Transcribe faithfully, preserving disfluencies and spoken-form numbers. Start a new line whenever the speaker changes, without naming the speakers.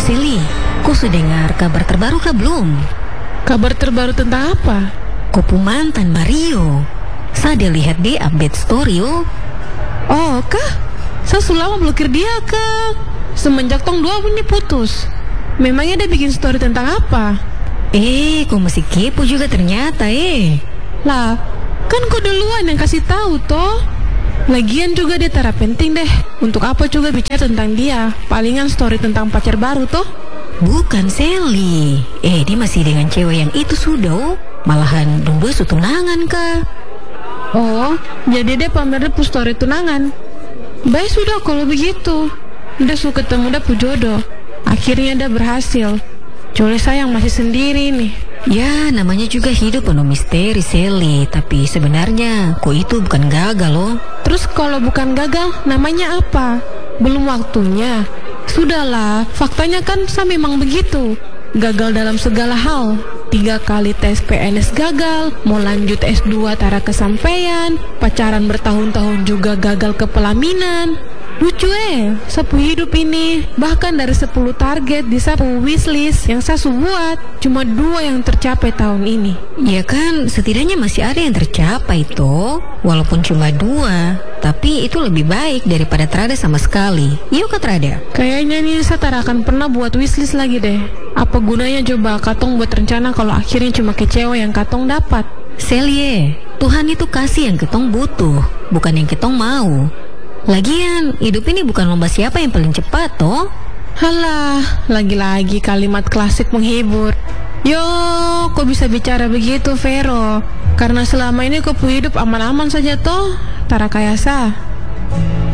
Sally, kau sudah dengar kabar terbaru kah belum?
Kabar terbaru tentang apa?
Kopu mantan Mario. Saya lihat di update story oh.
Oh, kah? Saya sudah lama blokir dia, kah? Semenjak tong dua ini putus. Memangnya dia bikin story tentang apa?
Eh, kau masih kepo juga ternyata eh.
Lah, kan kau duluan yang kasih tahu toh. Lagian juga dia tara penting deh. Untuk apa juga bicara tentang dia? Palingan story tentang pacar baru toh.
Bukan Sally. Eh, dia masih dengan cewek yang itu sudah oh. Malahan dong dua su tunangan kah?
Oh, jadi dia pamer dia story tunangan. Baik sudah kalau begitu. Udah su ketemu dia jodoh. Akhirnya dia berhasil. Cuma sayang masih sendiri nih.
Ya, namanya juga hidup penuh misteri Sally. Tapi sebenarnya kok itu bukan gagal loh.
Terus kalau bukan gagal, namanya apa? Belum waktunya. Sudahlah, faktanya kan saya memang begitu. Gagal dalam segala hal. Tiga kali tes P N S gagal, mau lanjut S dua tara kesampaian, pacaran bertahun-tahun juga gagal ke pelaminan. Lucu eh, sapu hidup ini. Bahkan dari sepuluh target di sapu wishlist yang saya buat, cuma dua yang tercapai tahun ini.
Ya kan, setidaknya masih ada yang tercapai toh. Walaupun cuma dua, tapi itu lebih baik daripada terada sama sekali. Yuk kak terada.
Kayaknya nih saya tak akan pernah buat wishlist lagi deh. Apa gunanya coba katong buat rencana kalau akhirnya cuma kecewa yang katong dapat.
Sally, Tuhan itu kasih yang ketong butuh, bukan yang ketong mau. Lagian, hidup ini bukan lomba siapa yang paling cepat toh.
Halah, lagi-lagi kalimat klasik menghibur. Yo, kok bisa bicara begitu Vero? Karena selama ini kau hidup aman-aman saja toh, tara kayak sa.